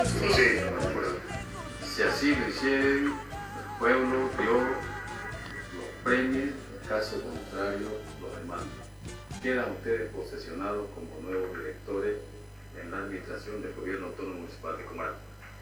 Sí, si así lo hicieren, el pueblo dio los premios, en caso contrario los demanda. Quedan ustedes posesionados como nuevos directores en la administración del Gobierno Autónomo Municipal de Comarapa.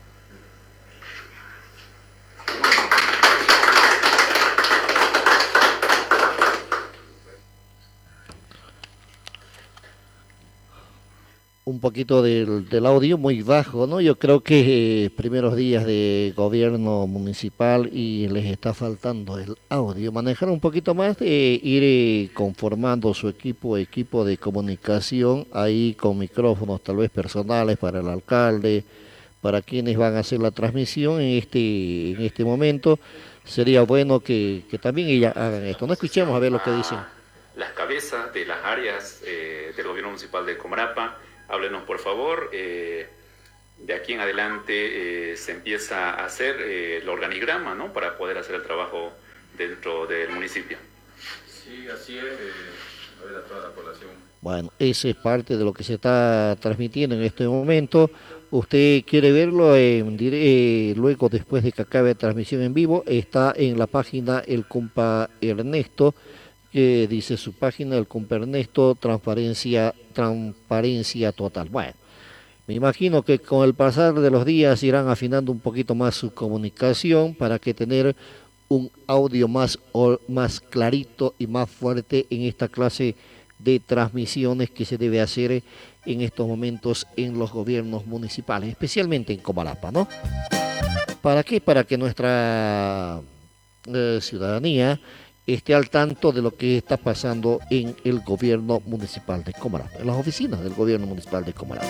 Un poquito del audio muy bajo, ¿no? Yo creo que primeros días de gobierno municipal y les está faltando el audio. Manejar un poquito más de ir conformando su equipo de comunicación ahí con micrófonos tal vez personales para el alcalde, para quienes van a hacer la transmisión en este momento. Sería bueno que también ellas hagan esto. No escuchemos a ver lo que dicen. Las cabezas de las áreas del gobierno municipal de Comarapa, háblenos por favor. De aquí en adelante se empieza a hacer el organigrama, ¿no? Para poder hacer el trabajo dentro del municipio. Sí, así es, a ver a toda la población. Bueno, esa es parte de lo que se está transmitiendo en este momento. Usted quiere verlo luego, después de que acabe la transmisión en vivo, está en la página El Compa Ernesto, que dice su página, El Compa Ernesto, transparencia total. Bueno, me imagino que con el pasar de los días irán afinando un poquito más su comunicación para que tener un audio más clarito y más fuerte en esta clase de transmisiones que se debe hacer en estos momentos en los gobiernos municipales, especialmente en Comalapa, ¿no? ¿Para qué? Para que nuestra ciudadanía esté al tanto de lo que está pasando en el gobierno municipal de Comalapa, en las oficinas del gobierno municipal de Comalapa.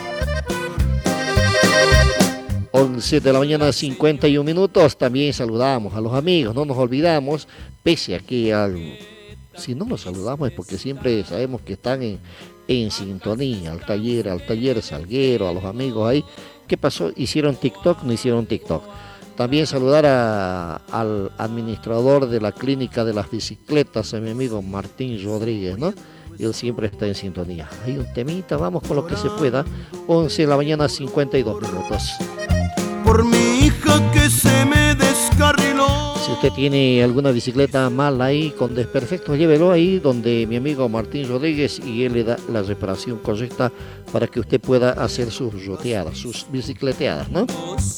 11 de la mañana, 51 minutos. También saludamos a los amigos, no nos olvidamos, pese a que si no los saludamos es porque siempre sabemos que están en sintonía, al taller Salguero, a los amigos ahí. ¿Qué pasó? ¿Hicieron TikTok? ¿No hicieron TikTok? También saludar al administrador de la clínica de las bicicletas, a mi amigo Martín Rodríguez, ¿no? Él siempre está en sintonía. Hay un temita, vamos con lo que se pueda. 11 de la mañana, 52 minutos. Por mi hija que se me descarriló. Si usted tiene alguna bicicleta mal ahí, con desperfectos, llévelo ahí donde mi amigo Martín Rodríguez y él le da la reparación correcta para que usted pueda hacer sus roteadas, sus bicicleteadas, ¿no?